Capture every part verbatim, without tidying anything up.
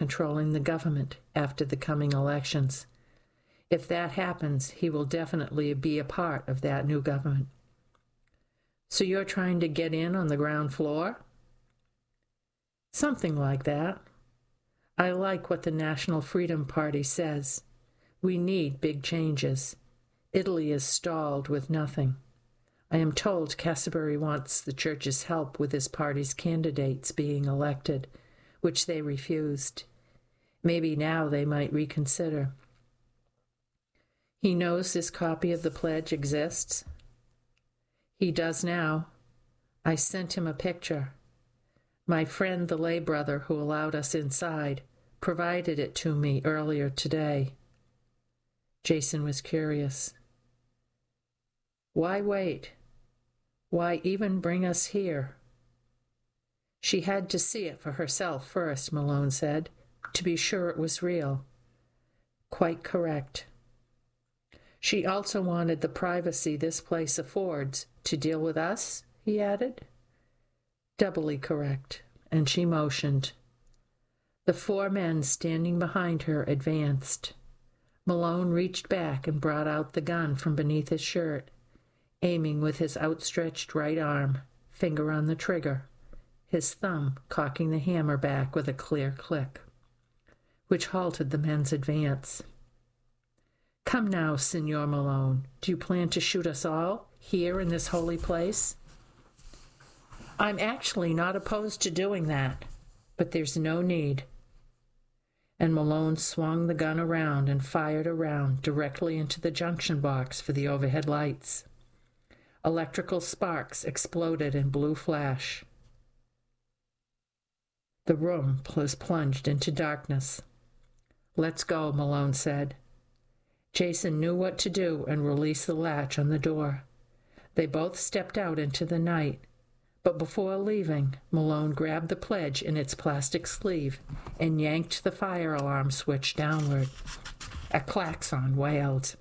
controlling the government after the coming elections. If that happens, he will definitely be a part of that new government. So you're trying to get in on the ground floor? Something like that. I like what the National Freedom Party says. We need big changes. Italy is stalled with nothing. I am told Cassabury wants the church's help with his party's candidates being elected, which they refused. Maybe now they might reconsider. He knows this copy of the pledge exists. He does now. I sent him a picture. My friend, the lay brother who allowed us inside, provided it to me earlier today. Jason was curious. Why wait? Why even bring us here? She had to see it for herself first, Malone said, to be sure it was real. Quite correct. She also wanted the privacy this place affords to deal with us, he added. Doubly correct, and she motioned. The four men standing behind her advanced. Malone reached back and brought out the gun from beneath his shirt, aiming with his outstretched right arm, finger on the trigger, his thumb cocking the hammer back with a clear click, which halted the men's advance. Come now, Signor Malone. Do you plan to shoot us all, here in this holy place? I'm actually not opposed to doing that, but there's no need. And Malone swung the gun around and fired a round directly into the junction box for the overhead lights. Electrical sparks exploded in blue flash. The room was plunged into darkness. Let's go, Malone said. Jason knew what to do and released the latch on the door. They both stepped out into the night, but before leaving, Malone grabbed the pledge in its plastic sleeve and yanked the fire alarm switch downward. A klaxon wailed.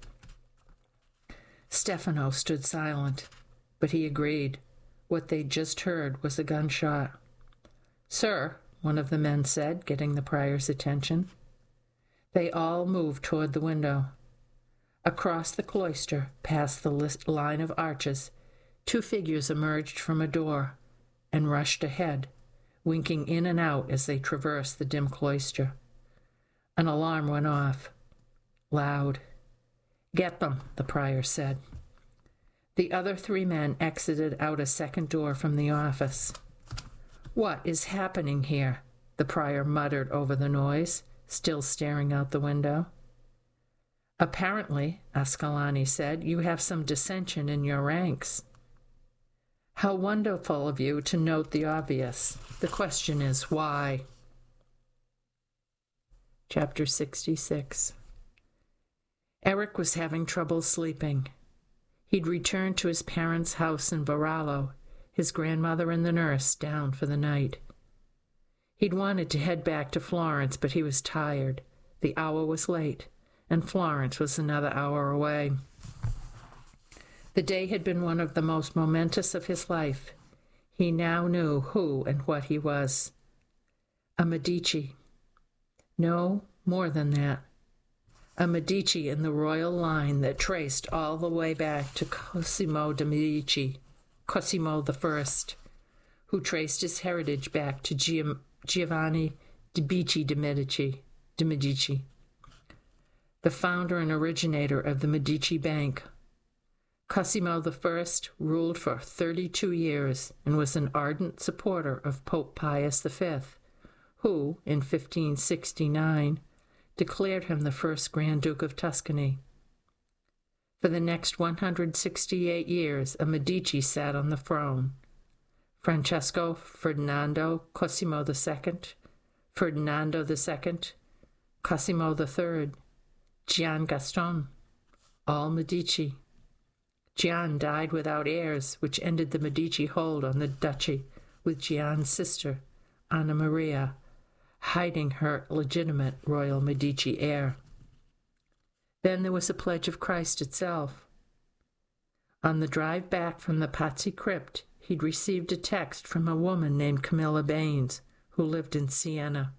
Stefano stood silent, but he agreed. What they'd just heard was a gunshot. Sir, one of the men said, getting the prior's attention. They all moved toward the window. Across the cloister, past the line of arches, two figures emerged from a door and rushed ahead, winking in and out as they traversed the dim cloister. An alarm went off. Loud. Get them, the prior said. The other three men exited out a second door from the office. What is happening here? The prior muttered over the noise, still staring out the window. Apparently, Ascalani said, you have some dissension in your ranks. How wonderful of you to note the obvious. The question is, why? Chapter sixty-six. Eric was having trouble sleeping. He'd returned to his parents' house in Varallo, his grandmother and the nurse down for the night. He'd wanted to head back to Florence, but he was tired. The hour was late, and Florence was another hour away. The day had been one of the most momentous of his life. He now knew who and what he was. A Medici. No, more than that. A Medici in the royal line that traced all the way back to Cosimo de' Medici, Cosimo the First, who traced his heritage back to Gi- Giovanni de' Medici de' Medici, de' Medici, the founder and originator of the Medici Bank. Cosimo the First ruled for thirty-two years and was an ardent supporter of Pope Pius the Fifth, who, in fifteen sixty-nine, declared him the first Grand Duke of Tuscany. For the next one hundred sixty-eight years, a Medici sat on the throne. Francesco Ferdinando Cosimo the Second, Ferdinando the Second, Cosimo the Third, Gian Gaston, all Medici. Gian died without heirs, which ended the Medici hold on the duchy, with Gian's sister, Anna Maria, hiding her legitimate royal Medici heir. Then there was the Pledge of Christ itself. On the drive back from the Pazzi crypt, he'd received a text from a woman named Camilla Baines, who lived in Siena.